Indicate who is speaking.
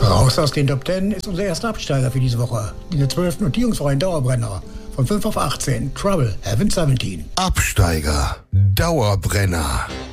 Speaker 1: Raus aus den Top 10 ist unser erster Absteiger für diese Woche. In der 12. notierungsfreien Dauerbrenner. Von 5 auf 18. Trouble, Heaven 17.
Speaker 2: Absteiger. Dauerbrenner.